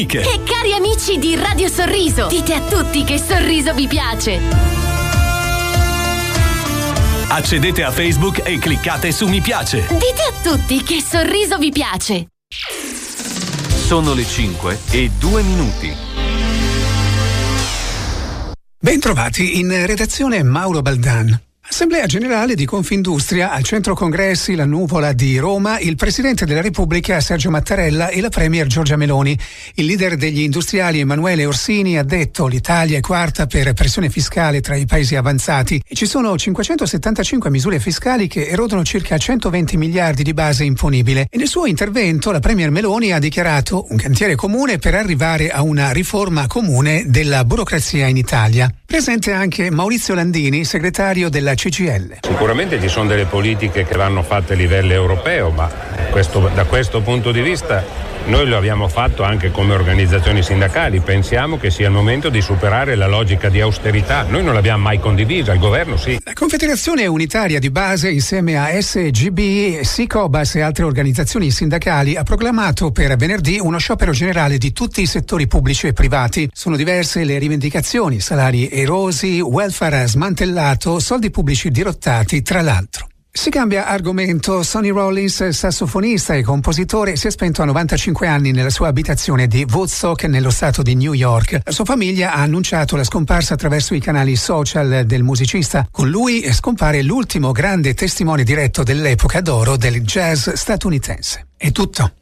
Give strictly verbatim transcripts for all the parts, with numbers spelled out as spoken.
E cari amici di Radio Sorriso, dite a tutti che Sorriso vi piace. Accedete a Facebook e cliccate su mi piace. Dite a tutti che Sorriso vi piace. Sono le cinque e due minuti. Bentrovati, in redazione Mauro Baldan. Assemblea Generale di Confindustria al Centro Congressi La Nuvola di Roma, il Presidente della Repubblica Sergio Mattarella e la Premier Giorgia Meloni. Il leader degli industriali Emanuele Orsini ha detto: l'Italia è quarta per pressione fiscale tra i paesi avanzati e ci sono cinquecentosettantacinque misure fiscali che erodono circa centoventi miliardi di base imponibile. E nel suo intervento la Premier Meloni ha dichiarato un cantiere comune per arrivare a una riforma comune della burocrazia in Italia. Presente anche Maurizio Landini, segretario della C G I L. Sicuramente ci sono delle politiche che vanno fatte a livello europeo, ma questo, da questo punto di vista noi lo abbiamo fatto anche come organizzazioni sindacali. Pensiamo che sia il momento di superare la logica di austerità. Noi non l'abbiamo mai condivisa, il governo sì. La Confederazione Unitaria di Base, insieme a S G B, Sicobas e altre organizzazioni sindacali, ha proclamato per venerdì uno sciopero generale di tutti i settori pubblici e privati. Sono diverse le rivendicazioni: salari erosi, welfare smantellato, soldi pubblici dirottati, tra l'altro. Si cambia argomento. Sonny Rollins, sassofonista e compositore, si è spento a novantacinque anni nella sua abitazione di Woodstock nello stato di New York. La sua famiglia ha annunciato la scomparsa attraverso i canali social del musicista. Con lui scompare l'ultimo grande testimone diretto dell'epoca d'oro del jazz statunitense. È tutto.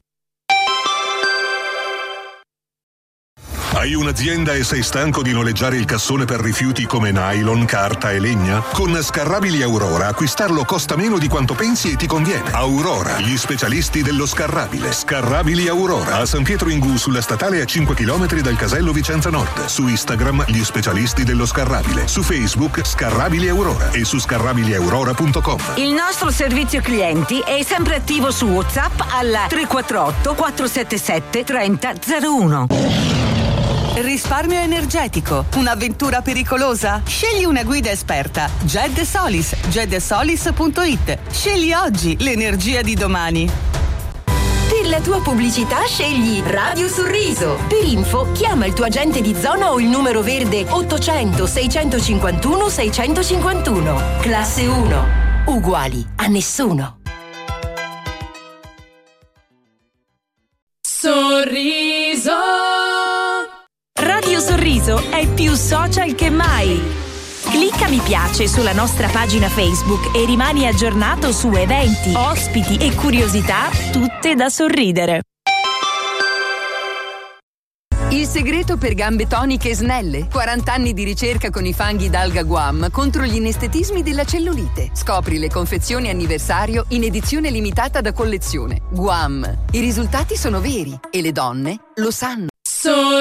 Hai un'azienda e sei stanco di noleggiare il cassone per rifiuti come nylon, carta e legna? Con Scarrabili Aurora acquistarlo costa meno di quanto pensi e ti conviene. Aurora, gli specialisti dello scarrabile. Scarrabili Aurora, a San Pietro in Gu, sulla statale a cinque chilometri dal casello Vicenza Nord. Su Instagram, gli specialisti dello scarrabile. Su Facebook, Scarrabili Aurora. E su scarrabili aurora punto com. Il nostro servizio clienti è sempre attivo su WhatsApp alla tre quattro otto quattro sette sette tre zero zero uno. Risparmio energetico, un'avventura pericolosa? Scegli una guida esperta. Ged Solis, ged solis punto it. Scegli oggi l'energia di domani. Per la tua pubblicità scegli Radio Sorriso. Per info chiama il tuo agente di zona o il numero verde ottocento seicentocinquantuno seicentocinquantuno. Classe uno. Uguali a nessuno. Sorriso. Radio Sorriso è più social che mai. Clicca mi piace sulla nostra pagina Facebook e rimani aggiornato su eventi, ospiti e curiosità, tutte da sorridere. Il segreto per gambe toniche e snelle. quaranta anni di ricerca con i fanghi d'alga Guam contro gli inestetismi della cellulite. Scopri le confezioni anniversario in edizione limitata da collezione. Guam. I risultati sono veri e le donne lo sanno. So-